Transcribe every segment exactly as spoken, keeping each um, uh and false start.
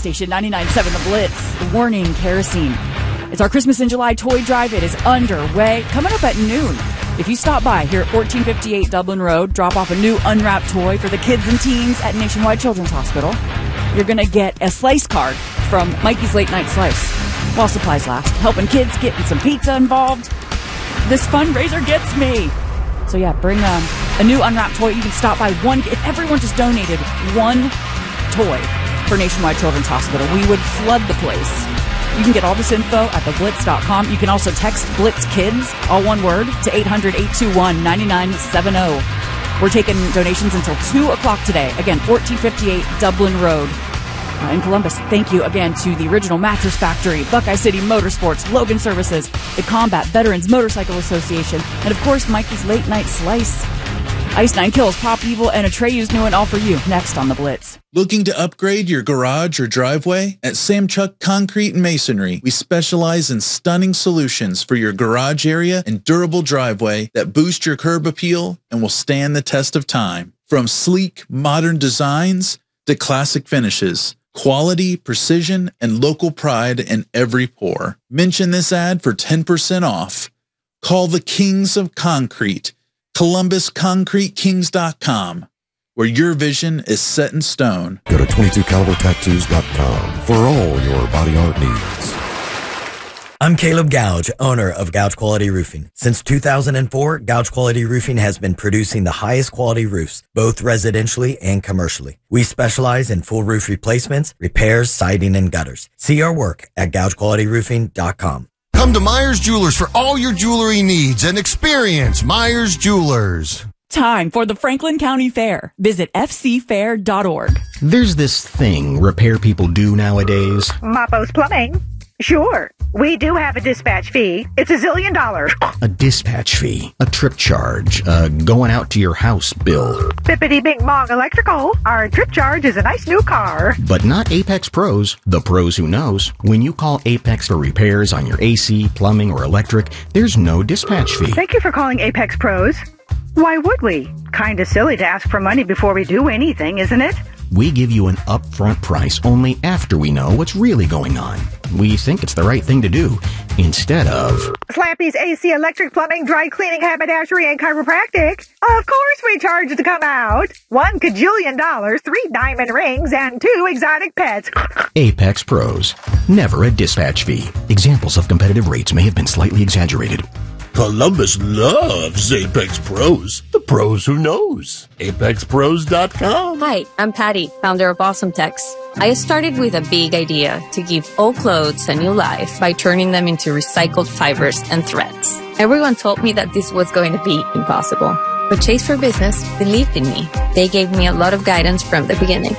station, ninety-nine point seven The Blitz. Warning, kerosene. It's our Christmas in July toy drive. It is underway. Coming up at noon. If you stop by here at fourteen fifty-eight Dublin Road, drop off a new unwrapped toy for the kids and teens at Nationwide Children's Hospital, you're going to get a slice card from Mikey's Late Night Slice while supplies last. Helping kids, getting some pizza involved. This fundraiser gets me. So yeah, bring um, a new unwrapped toy. You can stop by one. If everyone just donated one toy for Nationwide Children's Hospital, we would flood the place. You can get all this info at the blitz dot com. You can also text BlitzKids, all one word, to eight hundred, eight two one, nine nine seven zero. We're taking donations until two o'clock today. Again, fourteen fifty-eight Dublin Road uh, in Columbus. Thank you again to the Original Mattress Factory, Buckeye City Motorsports, Logan Services, the Combat Veterans Motorcycle Association, and of course, Mikey's Late Night Slice. Ice Nine Kills, Pop Evil, and Atreyu's New and All for You. Next on The Blitz. Looking to upgrade your garage or driveway? At Samchuk Concrete and Masonry, we specialize in stunning solutions for your garage area and durable driveway that boost your curb appeal and will stand the test of time. From sleek, modern designs to classic finishes, quality, precision, and local pride in every pour. Mention this ad for ten percent off. Call the Kings of Concrete, Columbus Concrete Kings dot com, where your vision is set in stone. Go to twenty-two caliber tattoos dot com for all your body art needs. I'm Caleb Gouge, owner of Gouge Quality Roofing. Since two thousand four, Gouge Quality Roofing has been producing the highest quality roofs, both residentially and commercially. We specialize in full roof replacements, repairs, siding, and gutters. See our work at gouge quality roofing dot com. Come to Myers Jewelers for all your jewelry needs and experience Myers Jewelers. Time for the Franklin County Fair. Visit f c fair dot org. There's this thing repair people do nowadays. Mapo's Plumbing. Sure, we do have a dispatch fee. It's a zillion dollars. A dispatch fee, a trip charge, a going out to your house bill. Bippity Bing Bong Electrical. Our trip charge is a nice new car. But not Apex Pros, the pros who knows. When you call Apex for repairs on your A C, plumbing, or electric, there's no dispatch fee. Thank you for calling Apex Pros. Why would we? Kinda silly to ask for money before we do anything, isn't it? We give you an upfront price only after we know what's really going on. We think it's the right thing to do, instead of Slappy's A C, electric, plumbing, dry cleaning, haberdashery, and chiropractic. Of course we charge to come out. One cajillion dollars, three diamond rings, and two exotic pets. Apex Pros. Never a dispatch fee. Examples of competitive rates may have been slightly exaggerated. Columbus loves Apex Pros. The pros who knows. apex pros dot com. Hi, I'm Patty, founder of Awesome Tex. I started with a big idea to give old clothes a new life by turning them into recycled fibers and threads. Everyone told me that this was going to be impossible. But Chase for Business believed in me. They gave me a lot of guidance from the beginning.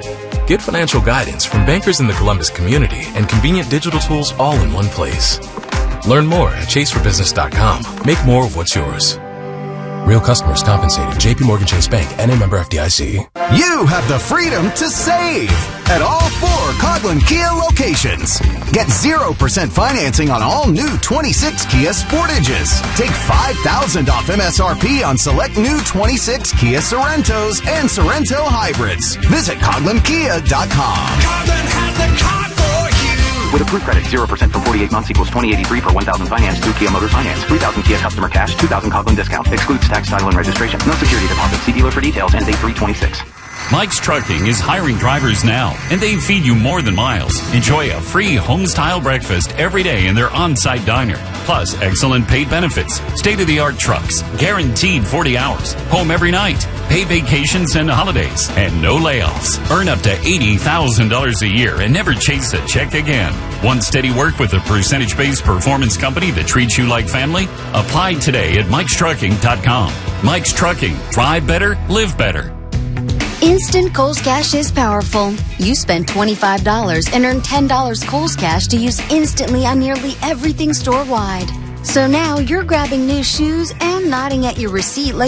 Get financial guidance from bankers in the Columbus community and convenient digital tools all in one place. Learn more at chase for business dot com. Make more of what's yours. Real customers compensated. J P Morgan Chase Bank, N A member F D I C. You have the freedom to save at all four Coghlan Kia locations. Get zero percent financing on all new twenty-six Kia Sportages. Take five thousand dollars off M S R P on select new twenty-six Kia Sorrentos and Sorrento hybrids. Visit Coghlan Kia dot com. Coghlan has the car for you. With approved credit, zero percent for forty-eight months equals twenty eighty-three per one thousand finance through Kia Motors Finance. three thousand Kia customer cash, two thousand Coghlan discount. Excludes tax, title, and registration. No security deposit. See dealer for details. Ends eight three twenty-six. Mike's Trucking is hiring drivers now, and they feed you more than miles. Enjoy a free home-style breakfast every day in their on-site diner. Plus, excellent paid benefits, state-of-the-art trucks, guaranteed forty hours, home every night, paid vacations and holidays, and no layoffs. Earn up to eighty thousand dollars a year and never chase a check again. Want steady work with a percentage-based performance company that treats you like family? Apply today at mikes trucking dot com. Mike's Trucking. Drive better, live better. Instant Kohl's Cash is powerful. You spend twenty-five dollars and earn ten dollars Kohl's Cash to use instantly on nearly everything store-wide. So now you're grabbing new shoes and nodding at your receipt like